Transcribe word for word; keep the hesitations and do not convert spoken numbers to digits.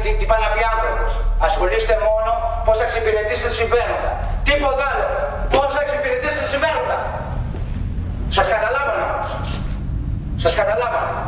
τι, τι πάει να πει άνθρωπος. Ασχολείστε μόνο πώς θα εξυπηρετήσετε συμφέροντα. Τίποτα άλλο. Πώς θα εξυπηρετήσετε συμφέροντα. Σας καταλάβανε όμως. Σας καταλάβανε.